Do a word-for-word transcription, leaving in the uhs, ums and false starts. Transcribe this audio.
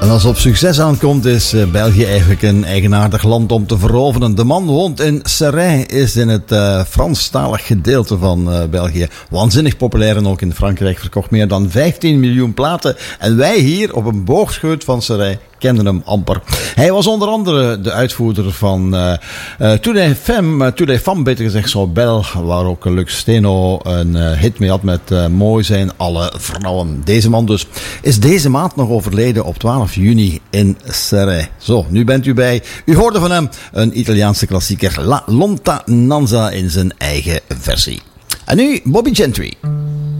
En als het op succes aankomt, is België eigenlijk een eigenaardig land om te veroveren. De man woont in Serray, is in het uh, Franstalig gedeelte van uh, België. Waanzinnig populair en ook in Frankrijk verkocht meer dan vijftien miljoen platen. En wij hier op een boogscheut van Serray kenden hem amper. Hij was onder andere de uitvoerder van uh, uh, Tous les Femmes, uh, Tous les Femmes, beter gezegd zo Belle, waar ook Lux Steno een uh, hit mee had met uh, Mooi zijn alle vrouwen. Deze man dus is deze maand nog overleden op twaalf juni in Serray. Zo, nu bent u bij. U hoorde van hem een Italiaanse klassieker, La Lontananza in zijn eigen versie. En nu Bobby Gentry.